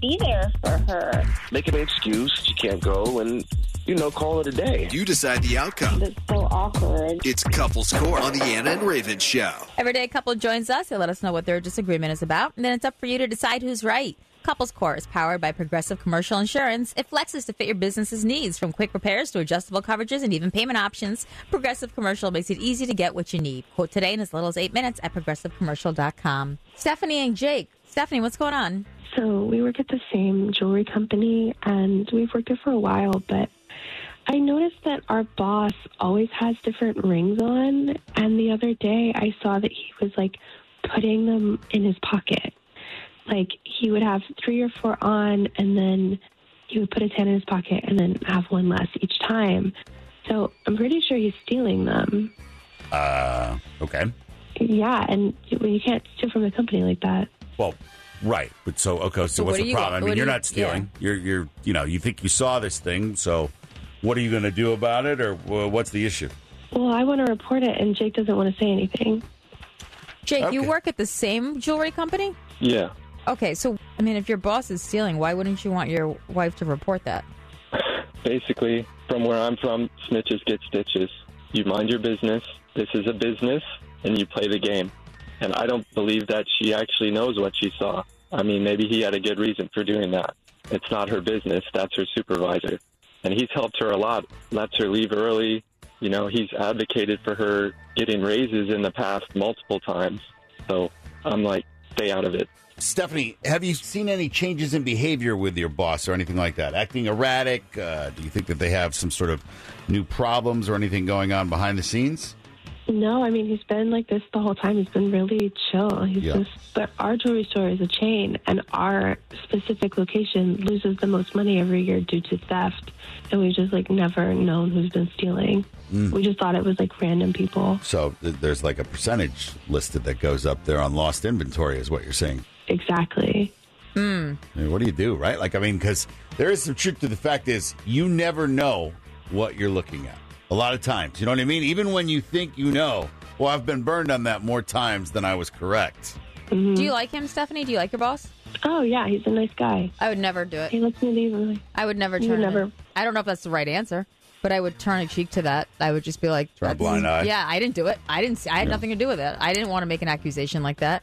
be there for her. Make an excuse. You can't go and, call it a day. You decide the outcome. It's so awkward. It's Couples Court on the Anna and Raven Show. Every day a couple joins us. They let us know what their disagreement is about, and then it's up for you to decide who's right. Couples Court is powered by Progressive Commercial Insurance. It flexes to fit your business's needs, from quick repairs to adjustable coverages and even payment options. Progressive Commercial makes it easy to get what you need. Quote today in as little as 8 minutes at progressivecommercial.com. Stephanie and Jake. Stephanie, what's going on? So we work at the same jewelry company, and we've worked there for a while, but I noticed that our boss always has different rings on, and the other day I saw that he was, putting them in his pocket. He would have 3 or 4 on, and then he would put his hand in his pocket and then have one less each time. So I'm pretty sure he's stealing them. Okay. Yeah, and you can't steal from the company like that. Well, right. But so what's the problem? You're not stealing. Yeah. You think you saw this thing, so what are you going to do about it, or what's the issue? Well, I want to report it, and Jake doesn't want to say anything. Jake, You work at the same jewelry company? Yeah. Okay, so, if your boss is stealing, why wouldn't you want your wife to report that? Basically, from where I'm from, snitches get stitches. You mind your business. This is a business, and you play the game. And I don't believe that she actually knows what she saw. Maybe he had a good reason for doing that. It's not her business. That's her supervisor. And he's helped her a lot, lets her leave early. He's advocated for her getting raises in the past multiple times. So I'm like, stay out of it. Stephanie, have you seen any changes in behavior with your boss or anything like that? Acting erratic? Do you think that they have some sort of new problems or anything going on behind the scenes? No, he's been like this the whole time. He's been really chill. But our jewelry store is a chain, and our specific location loses the most money every year due to theft. And we've just never known who's been stealing. We just thought it was random people. So there's a percentage listed that goes up there on lost inventory, is what you're saying. Exactly. What do you do, right? Because there is some truth to the fact is you never know what you're looking at. A lot of times, you know what I mean? Even when you think you know, well, I've been burned on that more times than I was correct. Mm-hmm. Do you like him, Stephanie? Do you like your boss? Oh, yeah, he's a nice guy. I would never do it. He lets me leave early. I would never turn it. I don't know if that's the right answer, but I would turn a cheek to that. I would just be like... Turn a blind eye. Yeah, I didn't do it. I had nothing to do with it. I didn't want to make an accusation like that.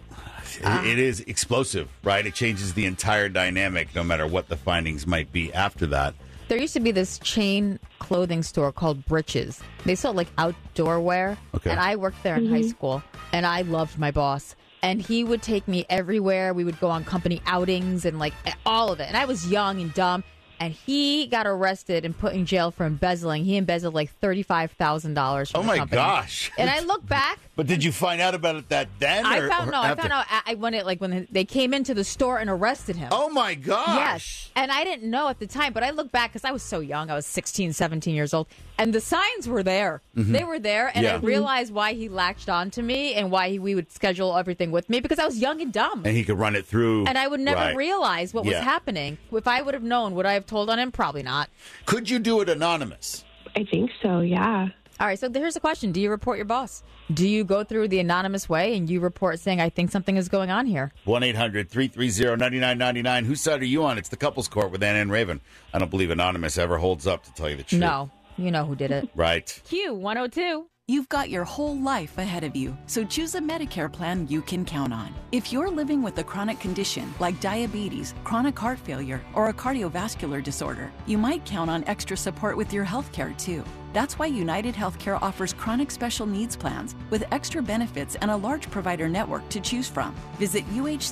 It is explosive, right? It changes the entire dynamic, no matter what the findings might be after that. There used to be this chain clothing store called Britches. They sold outdoor wear. Okay. And I worked there in high school, and I loved my boss. And he would take me everywhere. We would go on company outings and all of it. And I was young and dumb. And he got arrested and put in jail for embezzling. He embezzled $35,000 from the company. Gosh. And I look back. But did you find out about it then? I found out when they came into the store and arrested him. Oh, my gosh. Yes. And I didn't know at the time, but I look back because I was so young. I was 16, 17 years old. And the signs were there. Mm-hmm. They were there. And I realized why he latched on to me and why we would schedule everything with me, because I was young and dumb. And he could run it through. And I would never realize what was happening. If I would have known, would I have told on him? Probably not. Could you do it anonymous? I think so, yeah. All right, so here's a question. Do you report your boss? Do you go through the anonymous way and you report saying, I think something is going on here? 1-800-330-9999. Whose side are you on? It's the Couples Court with Anna and Raven. I don't believe anonymous ever holds up, to tell you the truth. No. You know who did it. Right. Q102. You've got your whole life ahead of you, so choose a Medicare plan you can count on. If you're living with a chronic condition like diabetes, chronic heart failure, or a cardiovascular disorder, you might count on extra support with your health care too. That's why United Healthcare offers chronic special needs plans with extra benefits and a large provider network to choose from. Visit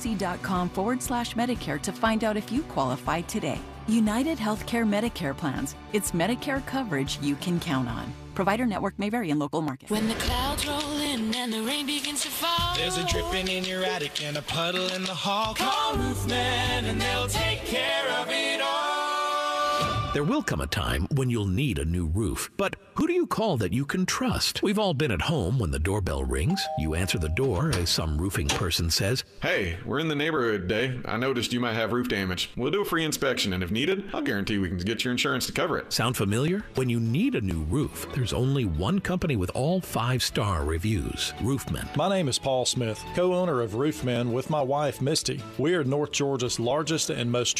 uhc.com/Medicare to find out if you qualify today. United Healthcare Medicare plans. It's Medicare coverage you can count on. Provider network may vary in local markets. When the clouds roll in and the rain begins to fall, there's a dripping in your attic and a puddle in the hall. Call Roofman and they'll take care of it all. There will come a time when you'll need a new roof, but who do you call that you can trust? We've all been at home when the doorbell rings. You answer the door as some roofing person says, "Hey, we're in the neighborhood today. I noticed you might have roof damage. We'll do a free inspection, and if needed, I'll guarantee we can get your insurance to cover it." Sound familiar? When you need a new roof, there's only one company with all 5-star reviews, Roofman. My name is Paul Smith, co-owner of Roofman with my wife, Misty. We are North Georgia's largest and most